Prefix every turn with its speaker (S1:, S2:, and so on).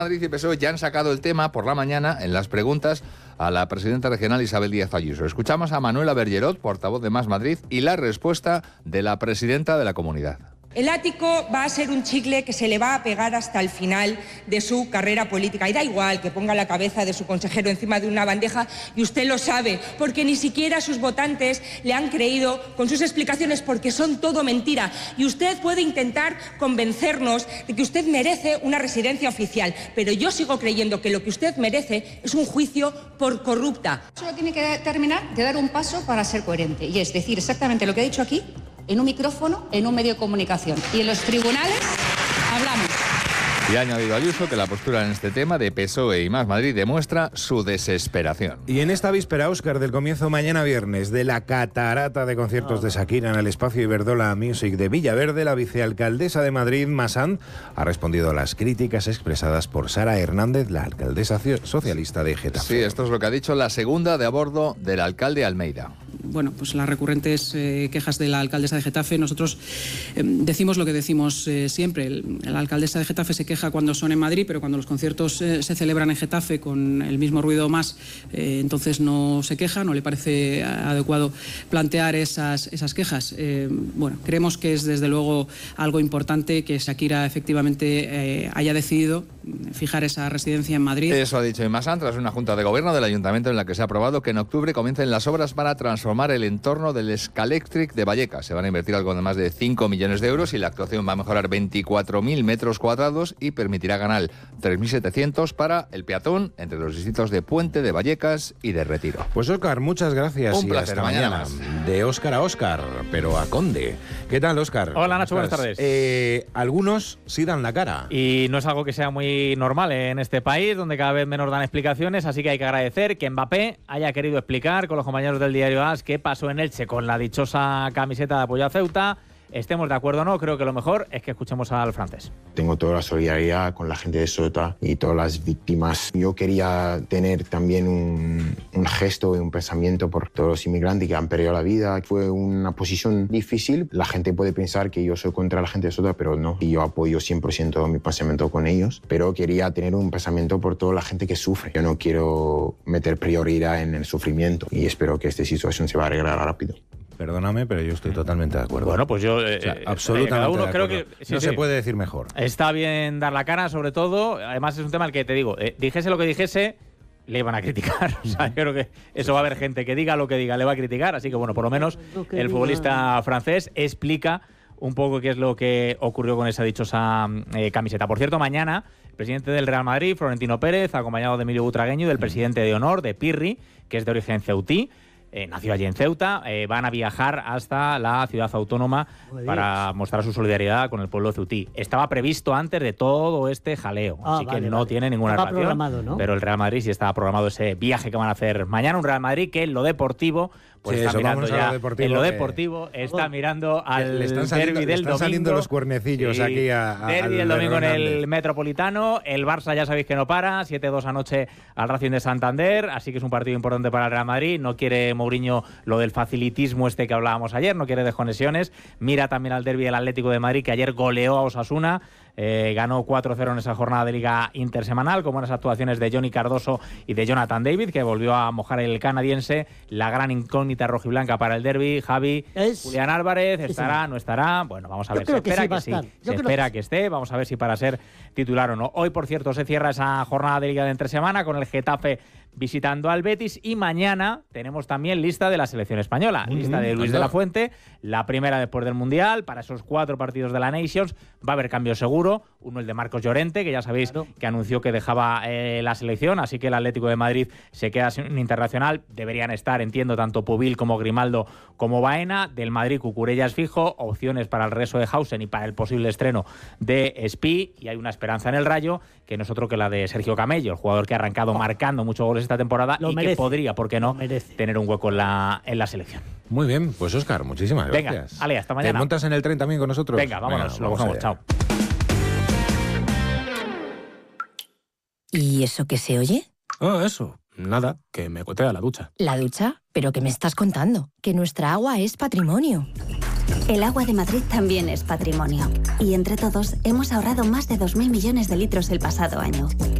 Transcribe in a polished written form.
S1: Madrid y PSOE ya han sacado el tema por la mañana en las preguntas a la presidenta regional Isabel Díaz Ayuso. Escuchamos a Manuela Bergerot, portavoz de Más Madrid, y la respuesta de la presidenta de la comunidad.
S2: El ático va a ser un chicle que se le va a pegar hasta el final de su carrera política. Y da igual que ponga la cabeza de su consejero encima de una bandeja, y usted lo sabe, porque ni siquiera sus votantes le han creído con sus explicaciones, porque son todo mentira. Y usted puede intentar convencernos de que usted merece una residencia oficial, pero yo sigo creyendo que lo que usted merece es un juicio por corrupta.
S3: Solo tiene que terminar de dar un paso para ser coherente, y es decir exactamente lo que ha dicho aquí, en un micrófono, en un medio de comunicación. Y en los tribunales hablamos.
S1: Y ha añadido Ayuso que la postura en este tema de PSOE y Más Madrid demuestra su desesperación.
S4: Y en esta víspera, Óscar, del comienzo mañana viernes de la catarata de conciertos de Shakira en el espacio Iberdrola Music de Villaverde, la vicealcaldesa de Madrid, Masant, ha respondido a las críticas expresadas por Sara Hernández, la alcaldesa socialista de Getafe.
S1: Sí, esto es lo que ha dicho la segunda de a bordo del alcalde Almeida.
S5: Bueno, pues las recurrentes quejas de la alcaldesa de Getafe, nosotros decimos lo que decimos siempre. La alcaldesa de Getafe se queja cuando son en Madrid, pero cuando los conciertos se celebran en Getafe con el mismo ruido o más, entonces no se queja, no le parece adecuado plantear esas quejas. Bueno, creemos que es desde luego algo importante que Shakira efectivamente haya decidido fijar esa residencia en Madrid.
S1: Eso ha dicho Masant tras una junta de gobierno del ayuntamiento en la que se ha aprobado que en octubre comiencen las obras para transformar el entorno del Scalectric de Vallecas. Se van a invertir algo de más de 5 millones de euros y la actuación va a mejorar 24.000 metros cuadrados y permitirá ganar 3.700 para el peatón entre los distritos de Puente, de Vallecas y de Retiro.
S4: Pues Óscar, muchas gracias.
S1: Un placer,
S4: hasta mañana. De Óscar a Óscar, pero a Conde. ¿Qué tal, Óscar?
S6: Hola, Nacho, buenas tardes.
S4: Algunos sí dan la cara.
S6: Y no es algo que sea muy normal en este país, donde cada vez menos dan explicaciones, así que hay que agradecer que Mbappé haya querido explicar con los compañeros del diario AS qué pasó en Elche con la dichosa camiseta de apoyo a Ceuta. Estemos de acuerdo o no, creo que lo mejor es que escuchemos al francés.
S7: Tengo toda la solidaridad con la gente de Ceuta y todas las víctimas. Yo quería tener también un gesto y un pensamiento por todos los inmigrantes que han perdido la vida. Fue una posición difícil. La gente puede pensar que yo soy contra la gente de Ceuta, pero no. Y yo apoyo 100% mi pensamiento con ellos. Pero quería tener un pensamiento por toda la gente que sufre. Yo no quiero meter prioridad en el sufrimiento y espero que esta situación se va a arreglar rápido.
S4: Perdóname, pero yo estoy totalmente de acuerdo.
S6: Bueno, pues yo...
S4: absolutamente
S6: cada uno
S4: de
S6: creo
S4: acuerdo.
S6: que... Sí,
S4: no se puede decir mejor.
S6: Está bien dar la cara, sobre todo. Además, es un tema al que te digo, dijese lo que dijese, le iban a criticar. O sea, yo creo que eso va a haber gente que diga lo que diga, le va a criticar. Así que, bueno, por lo menos el futbolista francés explica un poco qué es lo que ocurrió con esa dichosa camiseta. Por cierto, mañana, el presidente del Real Madrid, Florentino Pérez, acompañado de Emilio Butragueño y del presidente de honor, de Pirri, que es de origen ceutí, nació allí en Ceuta, van a viajar hasta la ciudad autónoma para mostrar su solidaridad con el pueblo ceutí. Estaba previsto antes de todo este jaleo, así que no tiene ninguna relación, ¿no? Pero el Real Madrid sí estaba programado ese viaje que van a hacer mañana, un Real Madrid que en lo deportivo pues sí, está mirando ya en lo deportivo, está mirando al derbi del domingo.
S4: Están saliendo los cuernecillos aquí
S6: derbi del domingo en el Metropolitano. El Barça ya sabéis que no para, 7-2 anoche al Racing de Santander, así que es un partido importante para el Real Madrid. No quiere Mourinho lo del facilitismo este que hablábamos ayer, no quiere desconexiones. Mira también al derbi del Atlético de Madrid, que ayer goleó a Osasuna. Ganó 4-0 en esa jornada de Liga Intersemanal, con buenas actuaciones de Johnny Cardoso y de Jonathan David, que volvió a mojar el canadiense. La gran incógnita rojiblanca para el derbi, Javi, Julián Álvarez, ¿estará, no estará? Bueno, vamos a ver, se espera que sí, se espera que esté, vamos a ver si para ser titular o no. Hoy, por cierto, se cierra esa jornada de Liga de Entresemana con el Getafe visitando al Betis, y mañana tenemos también lista de la selección española, lista de Luis de la Fuente, la primera después del Mundial, para esos 4 partidos de la Nations. Va a haber cambio seguro, uno el de Marcos Llorente, que ya sabéis que anunció que dejaba la selección, así que el Atlético de Madrid se queda sin un internacional. Deberían estar, entiendo, tanto Pubil como Grimaldo como Baena. Del Madrid, Cucurella es fijo, opciones para el regreso de Hausen y para el posible estreno de Espí, y hay una esperanza en el Rayo, que no es otro que la de Sergio Camello, el jugador que ha arrancado marcando muchos goles esta temporada y que podría, ¿por qué no?, tener un hueco en la selección.
S4: Muy bien, pues Óscar, muchísimas gracias.
S6: Venga, Ale, hasta mañana.
S4: ¿Te montas en el tren también con nosotros?
S6: Venga, vámonos, lo cogemos, chao.
S8: ¿Y eso qué se oye?
S9: Ah, eso. Nada, que me gotea la ducha.
S8: ¿La ducha? ¿Pero qué me estás contando? Que nuestra agua es patrimonio. El agua de Madrid también es patrimonio. Y entre todos hemos ahorrado más de 2.000 millones de litros el pasado año.